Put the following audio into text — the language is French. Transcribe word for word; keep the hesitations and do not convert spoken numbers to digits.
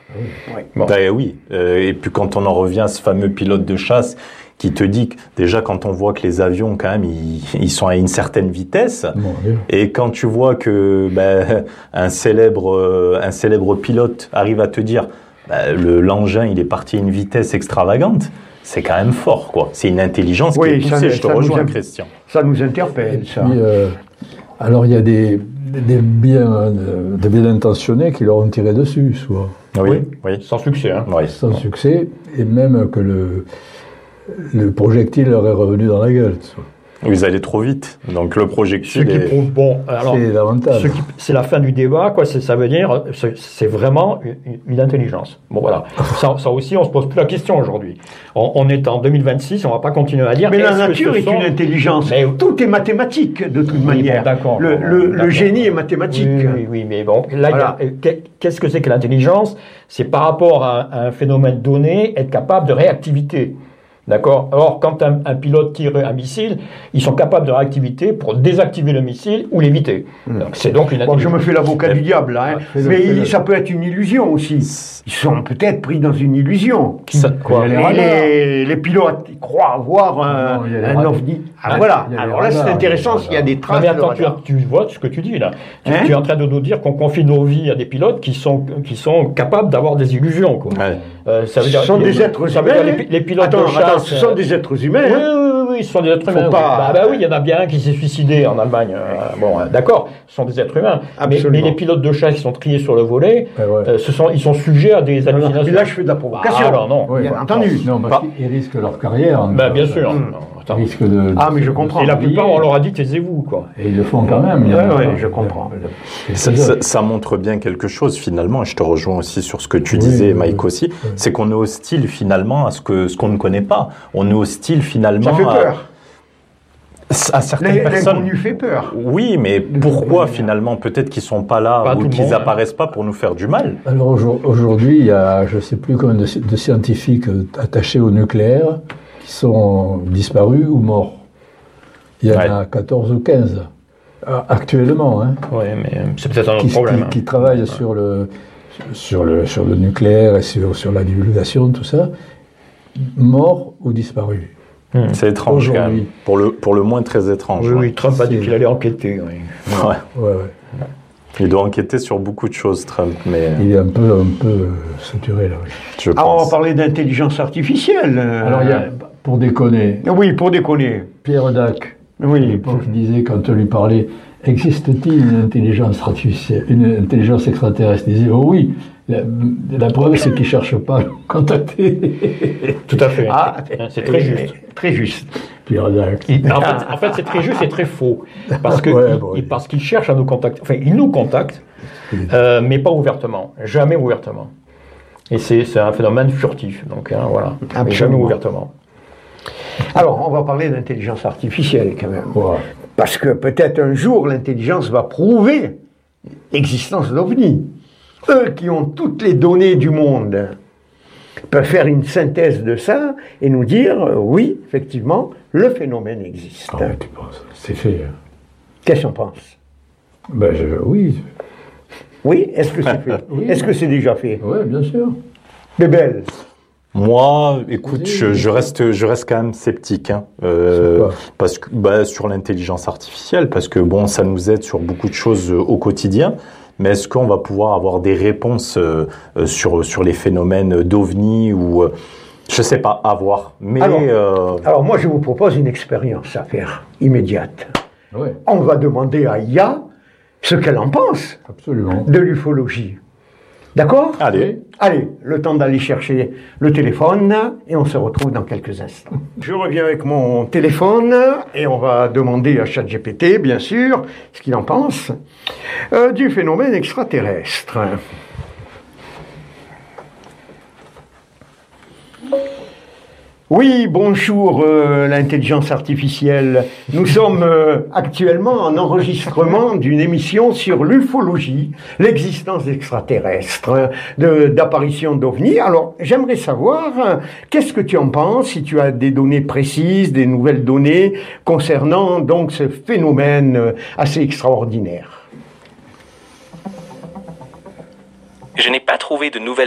Oui. Bon. Ben oui. Euh, et puis quand on en revient à ce fameux pilote de chasse qui te dit que déjà quand on voit que les avions quand même ils, ils sont à une certaine vitesse Bon, et quand tu vois que ben, un célèbre euh, un célèbre pilote arrive à te dire ben, le l'engin il est parti à une vitesse extravagante, c'est quand même fort quoi. C'est une intelligence oui, qui est poussée. Ça, je te ça rejoins, nous, Christian. Ça nous interpelle. Et ça. puis, euh, alors il y a des, des bien des bien intentionnés qui leur ont tiré dessus, soit. Oui, oui, oui. Sans succès. Hein. Oui. Sans succès, et même que le le projectile leur est revenu dans la gueule. Soit. Ils allaient trop vite, donc le projectile. Ce qui est... prouve, bon, alors, c'est l'avantage. C'est la fin du débat, quoi. Ça veut dire, c'est vraiment une, une intelligence. Bon, voilà. Ça, ça aussi, on se pose plus la question aujourd'hui. On, on est en deux mille vingt-six, on va pas continuer à dire. Mais la est-ce nature que ce est sont... une intelligence. Mais... Tout est mathématique de toute oui, manière. Bon, d'accord. Le, bon, le, d'accord. le génie est mathématique. Oui, oui, oui, mais bon, là, voilà. y a, qu'est-ce que c'est que l'intelligence? C'est par rapport à, à un phénomène donné, être capable de réactivité. D'accord. Alors, quand un, un pilote tire un missile, ils sont capables de réactivité pour désactiver le missile ou l'éviter. Mmh. C'est donc une bon, je me fais l'avocat du diable, là, hein. Ah, mais le, il, ça peut être une illusion aussi. Ils sont peut-être pris dans une illusion. Qui, ça, quoi, les, les, les pilotes croient avoir un, non, un ovni. Ah, voilà. Alors là, c'est intéressant s'il y a des traces. Non, mais attends, de tu, tu vois ce que tu dis là. Tu, hein? tu es en train de nous dire qu'on confie nos vies à des pilotes qui sont, qui sont capables d'avoir des illusions. Quoi. Ouais. Euh, ça veut dire, ce sont les, des êtres ça humains. Veut dire les, les pilotes attends, de chasse. Attends, ce sont des êtres humains. Oui, oui, oui, oui, ce sont des êtres humains. Pas... Bah, bah oui, il y en a bien un qui s'est suicidé en Allemagne. Euh, bon, euh, d'accord, ce sont des êtres humains. Mais, mais les pilotes de chasse qui sont triés sur le volet, ouais, ouais. Euh, ce sont, ils sont sujets à des hallucinations. Mais là, je fais de la provocation. Ah, alors non. Oui, bien bah, entendu. Non, parce qu'ils risquent leur carrière. Bah, bien sûr. Hum. Attends. Ils risquent de, ah, mais je comprends. Et la plupart, on leur a dit taisez-vous, quoi. Et ils le font quand même. Oui, oui, je comprends. Ça, ça, ça montre bien quelque chose finalement, et je te rejoins aussi sur ce que tu oui, disais, oui, Mike oui. aussi, Oui. c'est qu'on est hostile finalement à ce que ce qu'on ne connaît pas. On est hostile finalement. Ça fait peur. À, à certaines personnes. L'inconnu fait peur. Oui, mais pourquoi finalement? Peut-être qu'ils sont pas là pas ou qu'ils monde, apparaissent hein. pas pour nous faire du mal. Alors aujourd'hui, il y a je ne sais plus combien de, de scientifiques attachés au nucléaire qui sont disparus ou morts. Il y en ouais. a quatorze ou quinze actuellement. Hein, oui, mais c'est peut-être un autre qui, problème. Qui, hein. qui travaillent sur le, sur, le, sur le nucléaire et sur, sur la divulgation, tout ça, morts ou disparus. Mmh. C'est étrange quand même. Pour le, pour le moins très étrange. Oui, ouais. oui, Trump a dit qu'il allait enquêter. Oui. Ouais. Ouais, ouais. Il doit enquêter sur beaucoup de choses, Trump, mais... Il est un peu, un peu saturé, là, oui. Je Alors, pense. on va parler d'intelligence artificielle. Alors, il y a, pour déconner... Oui, pour déconner. Pierre Dac, oui. à l'époque, disait, quand on lui parlait, existe-t-il une intelligence artificielle, une intelligence extraterrestre? Il disait, oh oui, la, la preuve, c'est qu'il ne cherche pas à contacter. Tout à fait. Ah, c'est très juste. Très juste. Pierre Dac. Il, en, fait, en fait, c'est très juste et très faux. Parce que ouais, il, bon, il, parce qu'il cherche à nous contacter. Enfin, il nous contacte, euh, mais pas ouvertement. Jamais ouvertement. Et c'est un phénomène furtif. Donc, hein, voilà. Mais jamais ouvertement. Alors, on va parler d'intelligence artificielle quand même. Ouais. Parce que peut-être un jour, l'intelligence va prouver l'existence d'OVNI. Eux qui ont toutes les données du monde peuvent faire une synthèse de ça et nous dire, euh, oui, effectivement, le phénomène existe. Ah, tu penses, c'est fait. Hein. Qu'est-ce qu'on pense? Ben, je, oui. Oui, est-ce que c'est fait? Oui. Est-ce que c'est déjà fait? Oui, bien sûr. Bébel. Moi, écoute, je, je reste, je reste quand même sceptique, hein, euh, parce que bah, sur l'intelligence artificielle, parce que bon, ça nous aide sur beaucoup de choses au quotidien. Mais est-ce qu'on va pouvoir avoir des réponses euh, sur sur les phénomènes d'OVNI ou euh, je sais pas, à voir. Mais alors, euh... alors moi, je vous propose une expérience à faire immédiate. Ouais. On va demander à I A ce qu'elle en pense. Absolument. De l'ufologie. D'accord? Allez. Allez, le temps d'aller chercher le téléphone et on se retrouve dans quelques instants. Je reviens avec mon téléphone et on va demander à ChatGPT, bien sûr, ce qu'il en pense euh, du phénomène extraterrestre. Oui, bonjour euh, l'intelligence artificielle. Nous sommes euh, actuellement en enregistrement d'une émission sur l'ufologie, l'existence extraterrestre, d'apparition d'OVNI. Alors, j'aimerais savoir, euh, qu'est-ce que tu en penses, si tu as des données précises, des nouvelles données concernant donc ce phénomène euh, assez extraordinaire. Je n'ai pas trouvé de nouvelles